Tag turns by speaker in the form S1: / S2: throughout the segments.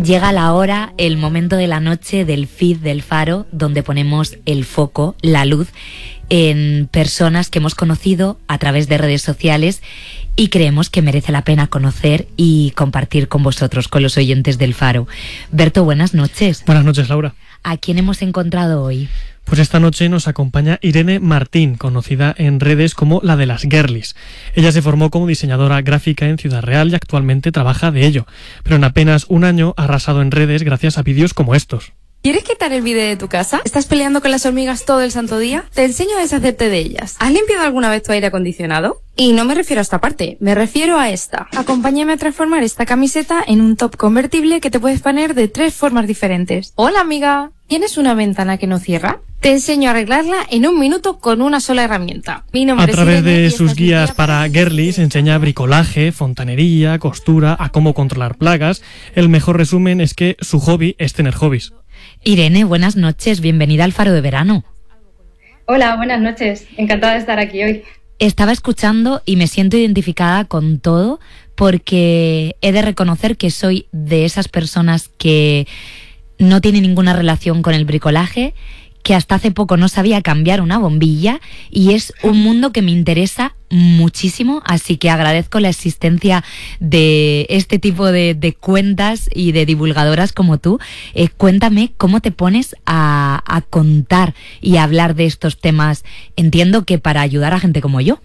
S1: Llega la hora, el momento de la noche del feed del Faro, donde ponemos el foco, la luz, en personas que hemos conocido a través de redes sociales y creemos que merece la pena conocer y compartir con vosotros, con los oyentes del Faro. Berto, buenas noches.
S2: Buenas noches, Laura.
S1: ¿A quién hemos encontrado hoy?
S2: Pues esta noche nos acompaña Irene Martín, conocida en redes como la de las girlies. Ella se formó como diseñadora gráfica en Ciudad Real y actualmente trabaja de ello, pero en apenas un año ha arrasado en redes gracias a vídeos como estos.
S3: ¿Quieres quitar el vídeo de tu casa? ¿Estás peleando con las hormigas todo el santo día? Te enseño a deshacerte de ellas. ¿Has limpiado alguna vez tu aire acondicionado? Y no me refiero a esta parte, me refiero a esta. Acompáñame a transformar esta camiseta en un top convertible que te puedes poner de 3 formas diferentes. Hola, amiga. ¿Tienes una ventana que no cierra? Te enseño a arreglarla en 1 minuto con una sola herramienta. Mi nombre
S2: a través
S3: es Irene
S2: de sus guías para girlies enseña bricolaje, fontanería, costura, a cómo controlar plagas. El mejor resumen es que su hobby es tener hobbies.
S1: Irene, buenas noches, bienvenida al Faro de Verano.
S4: Hola, buenas noches, encantada de estar aquí hoy.
S1: Estaba escuchando y me siento identificada con todo porque he de reconocer que soy de esas personas que no tienen ninguna relación con el bricolaje, que hasta hace poco no sabía cambiar una bombilla y es un mundo que me interesa muchísimo, así que agradezco la existencia de este tipo de cuentas y de divulgadoras como tú. Cuéntame cómo te pones a contar y a hablar de estos temas, entiendo que para ayudar a gente como yo.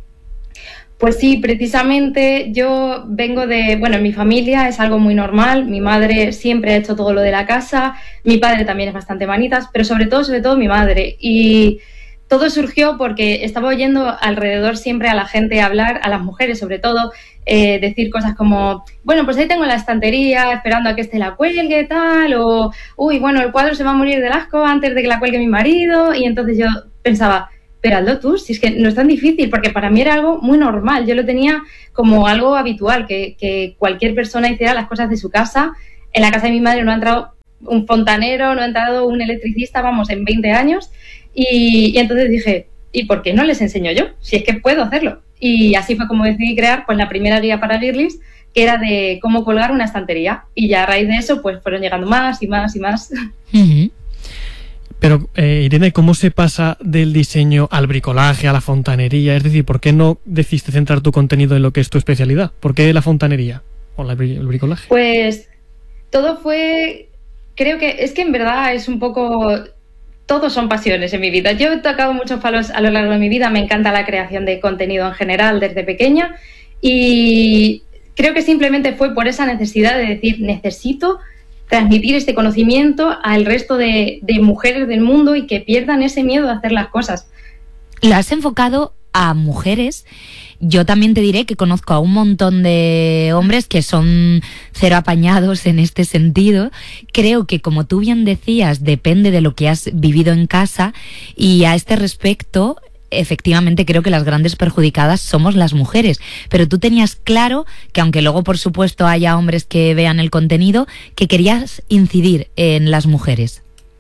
S4: Pues sí, precisamente yo vengo de, en mi familia es algo muy normal, mi madre siempre ha hecho todo lo de la casa, mi padre también es bastante manitas, pero sobre todo mi madre. Y todo surgió porque estaba oyendo alrededor siempre a la gente hablar, a las mujeres sobre todo, decir cosas como, pues ahí tengo la estantería esperando a que la cuelgue, tal, o, el cuadro se va a morir del asco antes de que la cuelgue mi marido, y entonces yo pensaba, pero hazlo tú, si es que no es tan difícil, porque para mí era algo muy normal, yo lo tenía como algo habitual, que cualquier persona hiciera las cosas de su casa. En la casa de mi madre no ha entrado un fontanero, no ha entrado un electricista, en 20 años, y entonces dije, ¿y por qué no les enseño yo? Si es que puedo hacerlo. Y así fue como decidí crear la primera guía para girlies, que era de cómo colgar una estantería, y ya a raíz de eso fueron llegando más y más y más.
S1: Uh-huh.
S2: Pero, Irene, ¿cómo se pasa del diseño al bricolaje, a la fontanería? Es decir, ¿por qué no decidiste centrar tu contenido en lo que es tu especialidad? ¿Por qué la fontanería o el bricolaje?
S4: Pues todo fue... Creo que es que en verdad es un poco... Todos son pasiones en mi vida. Yo he tocado muchos palos a lo largo de mi vida. Me encanta la creación de contenido en general desde pequeña. Y creo que simplemente fue por esa necesidad de decir, necesito transmitir este conocimiento al resto de mujeres del mundo y que pierdan ese miedo a hacer las cosas.
S1: ¿Lo has enfocado a mujeres? Yo también te diré que conozco a un montón de hombres que son cero apañados en este sentido. Creo que, como tú bien decías, depende de lo que has vivido en casa, y a este respecto, efectivamente creo que las grandes perjudicadas somos las mujeres, pero tú tenías claro que, aunque luego por supuesto haya hombres que vean el contenido, que querías incidir en las mujeres.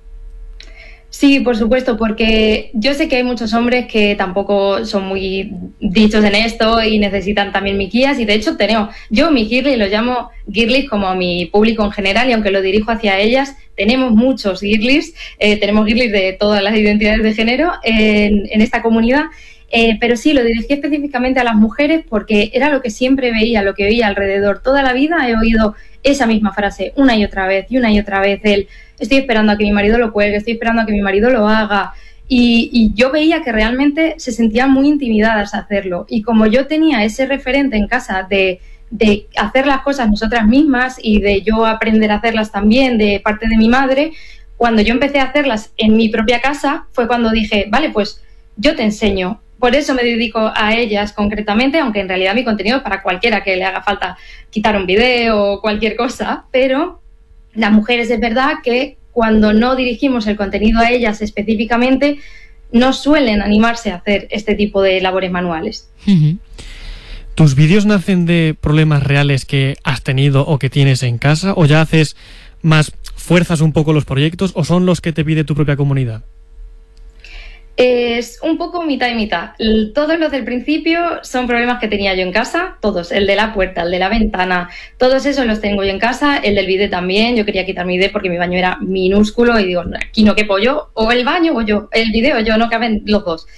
S4: Sí, por supuesto, porque yo sé que hay muchos hombres que tampoco son muy dichos en esto y necesitan también mis guías, y de hecho yo mi girly lo llamo girlies como a mi público en general, y aunque lo dirijo hacia ellas, tenemos muchos girlies, tenemos girlies de todas las identidades de género en esta comunidad, pero sí, lo dirigí específicamente a las mujeres porque era lo que siempre veía, lo que oía alrededor. Toda la vida he oído esa misma frase una y otra vez, estoy esperando a que mi marido lo cuelgue, estoy esperando a que mi marido lo haga, y yo veía que realmente se sentían muy intimidadas a hacerlo, y como yo tenía ese referente en casa de hacer las cosas nosotras mismas y de yo aprender a hacerlas también de parte de mi madre, cuando yo empecé a hacerlas en mi propia casa fue cuando dije, vale, pues yo te enseño. Por eso me dedico a ellas concretamente, aunque en realidad mi contenido es para cualquiera que le haga falta quitar un video o cualquier cosa, pero las mujeres es verdad que cuando no dirigimos el contenido a ellas específicamente, no suelen animarse a hacer este tipo de labores manuales.
S1: Uh-huh.
S2: ¿Tus vídeos nacen de problemas reales que has tenido o que tienes en casa, o ya haces fuerzas un poco los proyectos, o son los que te pide tu propia comunidad?
S4: Es un poco mitad y mitad. Todos los del principio son problemas que tenía yo en casa, todos. El de la puerta, el de la ventana, todos esos los tengo yo en casa. El del bidet también. Yo quería quitar mi bidet porque mi baño era minúsculo y digo, aquí no quepo yo, o el baño o yo, el bidet o yo, no caben los dos.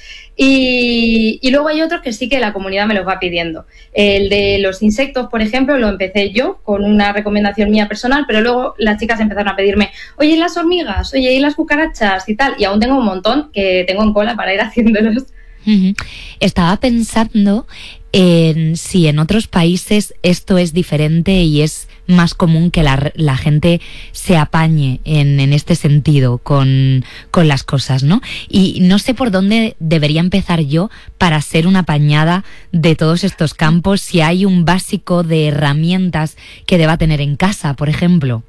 S4: Y luego hay otros que sí que la comunidad me los va pidiendo. El de los insectos, por ejemplo, lo empecé yo con una recomendación mía personal, pero luego las chicas empezaron a pedirme, oye, ¿y las hormigas? Oye, ¿y las cucarachas? Y tal. Y aún tengo un montón que tengo en cola para ir haciéndolos.
S1: Estaba pensando en si en otros países esto es diferente y es más común que la gente se apañe en este sentido con las cosas, ¿no? Y no sé por dónde debería empezar yo para ser una apañada de todos estos campos, si hay un básico de herramientas que deba tener en casa, por ejemplo.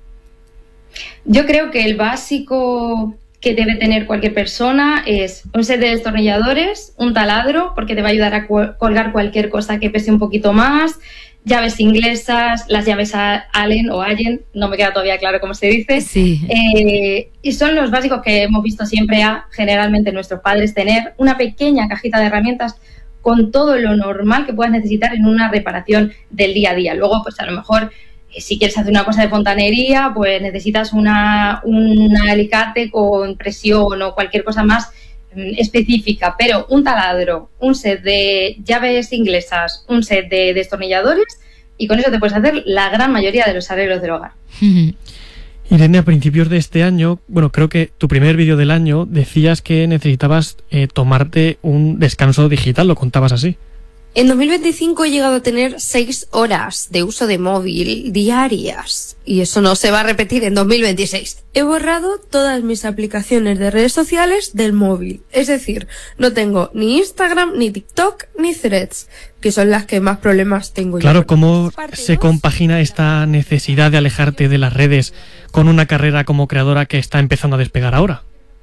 S4: Yo creo que el básico que debe tener cualquier persona es un set de destornilladores, un taladro, porque te va a ayudar a colgar cualquier cosa que pese un poquito más, llaves inglesas, las llaves Allen o Allen, no me queda todavía claro cómo se dice.
S1: Sí.
S4: Y son los básicos que hemos visto siempre generalmente nuestros padres tener, una pequeña cajita de herramientas con todo lo normal que puedas necesitar en una reparación del día a día. Luego, pues a lo mejor, si quieres hacer una cosa de fontanería, pues necesitas un alicate con presión o cualquier cosa más específica, pero un taladro, un set de llaves inglesas, un set de destornilladores, y con eso te puedes hacer la gran mayoría de los arreglos del hogar.
S2: Irene, a principios de este año, bueno, creo que tu primer vídeo del año, decías que necesitabas tomarte un descanso digital, lo contabas así.
S3: En 2025 he llegado a tener 6 horas de uso de móvil diarias y eso no se va a repetir en 2026. He borrado todas mis aplicaciones de redes sociales del móvil, es decir, no tengo ni Instagram, ni TikTok, ni Threads, que son las que más problemas tengo yo.
S2: Claro, ¿cómo se compagina esta necesidad de alejarte de las redes con una carrera como creadora que está empezando a despegar ahora?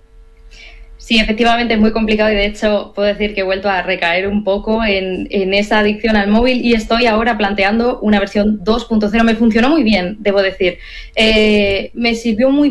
S4: Sí, efectivamente es muy complicado y de hecho puedo decir que he vuelto a recaer un poco en esa adicción al móvil y estoy ahora planteando una versión 2.0. Me funcionó muy bien, debo decir. Me sirvió muy